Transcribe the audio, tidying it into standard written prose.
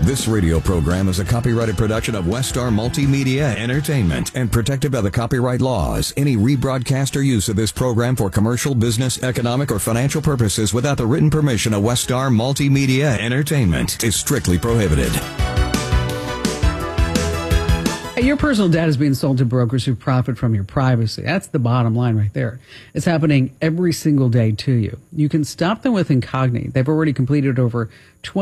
This radio program is a copyrighted production of Westar Multimedia Entertainment and protected by the copyright laws. Any rebroadcast or use of this program for commercial, business, economic, or financial purposes without the written permission of Westar Multimedia Entertainment is strictly prohibited. Your personal data is being sold to brokers who profit from your privacy. That's the bottom line right there. It's happening every single day to you. You can stop them with Incogni. They've already completed over 20